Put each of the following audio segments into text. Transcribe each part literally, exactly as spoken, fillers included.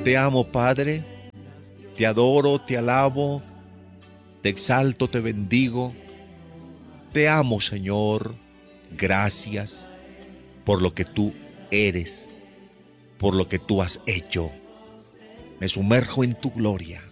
Te amo, Padre, te adoro, te alabo, te exalto, te bendigo. Te amo, Señor. Gracias por lo que tú eres, por lo que tú has hecho. Me sumerjo en tu gloria.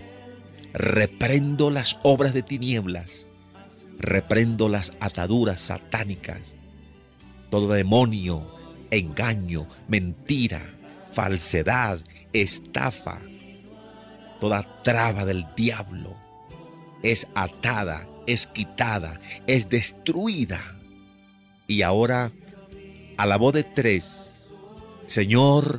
Reprendo las obras de tinieblas. Reprendo las ataduras satánicas. Todo demonio, engaño, mentira, falsedad, estafa, toda traba del diablo es atada, es quitada, es destruida. Y ahora, a la voz de tres, Señor,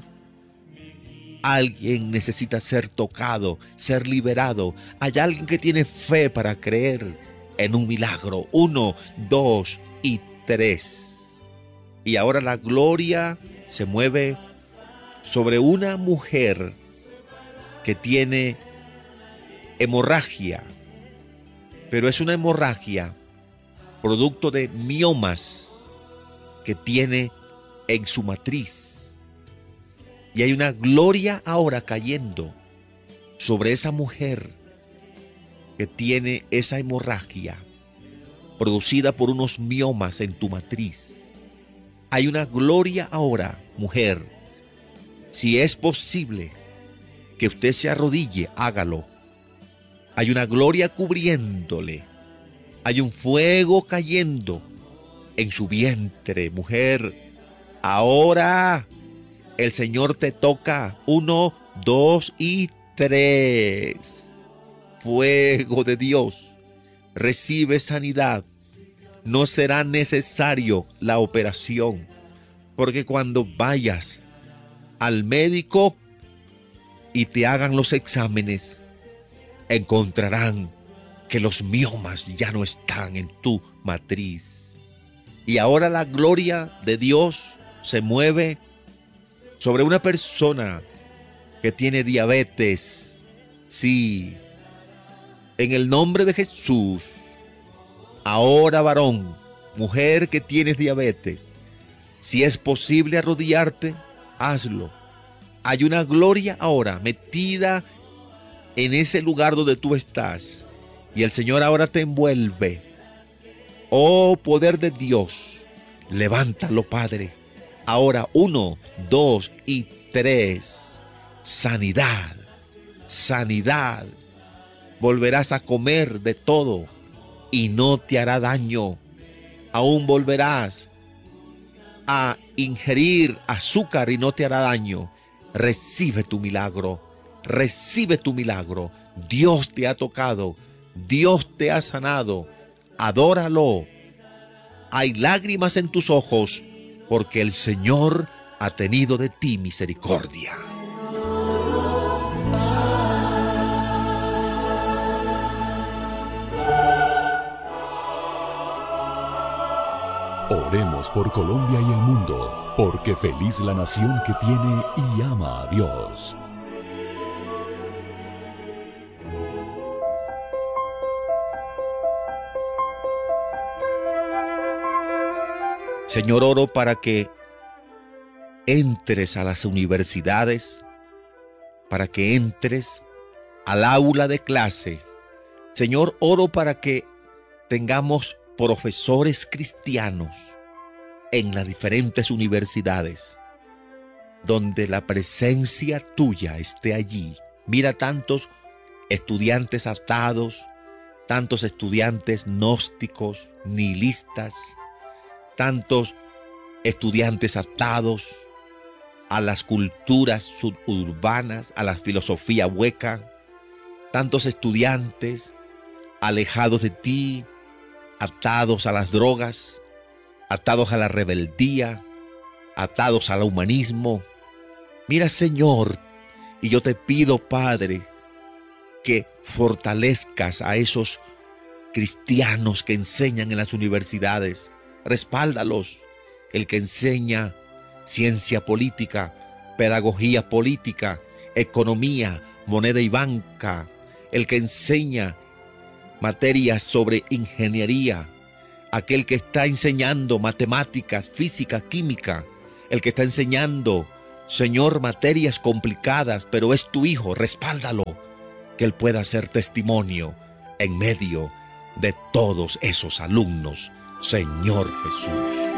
alguien necesita ser tocado, ser liberado. Hay alguien que tiene fe para creer en un milagro. Uno, dos y tres. Y ahora la gloria se mueve sobre una mujer que tiene hemorragia, pero es una hemorragia producto de miomas que tiene en su matriz. Y hay una gloria ahora cayendo sobre esa mujer que tiene esa hemorragia producida por unos miomas en tu matriz. Hay una gloria ahora, mujer. Si es posible que usted se arrodille, hágalo. Hay una gloria cubriéndole. Hay un fuego cayendo en su vientre, mujer. Ahora el Señor te toca. Uno, dos y tres. Fuego de Dios. Recibe sanidad. No será necesario la operación, porque cuando vayas al médico y te hagan los exámenes, encontrarán que los miomas ya no están en tu matriz. Y ahora la gloria de Dios se mueve sobre una persona que tiene diabetes. Sí, en el nombre de Jesús. Ahora, varón, mujer que tienes diabetes, si es posible arrodillarte, hazlo. Hay una gloria ahora metida en ese lugar donde tú estás, y el Señor ahora te envuelve. Oh, poder de Dios, levántalo, Padre. Ahora, uno, dos y tres. Sanidad, sanidad. Volverás a comer de todo y no te hará daño. Aún volverás a ingerir azúcar y no te hará daño. Recibe tu milagro, recibe tu milagro. Dios te ha tocado, Dios te ha sanado. Adóralo. Hay lágrimas en tus ojos porque el Señor ha tenido de ti misericordia. Oremos por Colombia y el mundo, porque feliz la nación que tiene y ama a Dios. Señor, oro para que entres a las universidades, para que entres al aula de clase. Señor, oro para que tengamos profesores cristianos en las diferentes universidades, donde la presencia tuya esté allí. Mira tantos estudiantes atados, tantos estudiantes gnósticos, nihilistas, tantos estudiantes atados a las culturas suburbanas, a la filosofía hueca, tantos estudiantes alejados de ti, atados a las drogas, atados a la rebeldía, atados al humanismo. Mira, Señor, y yo te pido, Padre, que fortalezcas a esos cristianos que enseñan en las universidades. Respáldalos. El que enseña ciencia política, pedagogía política, economía, moneda y banca. El que enseña materias sobre ingeniería, aquel que está enseñando matemáticas, física, química, el que está enseñando Señor, materias complicadas, pero es tu hijo, respáldalo, que él pueda ser testimonio en medio de todos esos alumnos, Señor Jesús.